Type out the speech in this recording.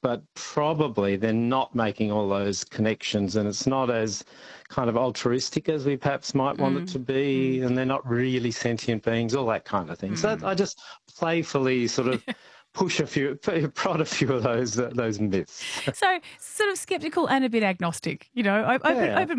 but probably they're not making all those connections, and it's not as kind of altruistic as we perhaps might want it Mm, to be, mm, and they're not really sentient beings, all that kind of thing. So mm. I just playfully sort of prod a few of those myths. So sort of skeptical and a bit agnostic, you know, open Yeah. open